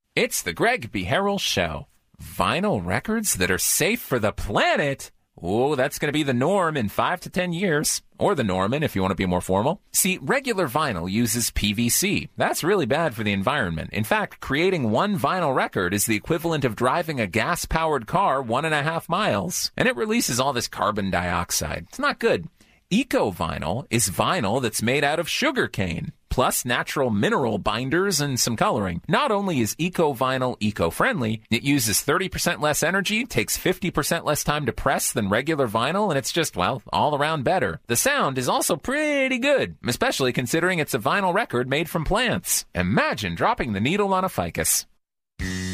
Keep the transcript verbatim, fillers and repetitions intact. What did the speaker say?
It's the Greg B. Harrell Show. Vinyl records that are safe for the planet? Oh, that's going to be the norm in five to ten years. Or the Norman, if you want to be more formal. See, regular vinyl uses P V C. That's really bad for the environment. In fact, creating one vinyl record is the equivalent of driving a gas-powered car one and a half miles. And it releases all this carbon dioxide. It's not good. Eco-vinyl is vinyl that's made out of sugar cane, plus natural mineral binders and some coloring. Not only is eco-vinyl eco-friendly, it uses thirty percent less energy, takes fifty percent less time to press than regular vinyl, and it's just, well, all around better. The sound is also pretty good, especially considering it's a vinyl record made from plants. Imagine dropping the needle on a ficus.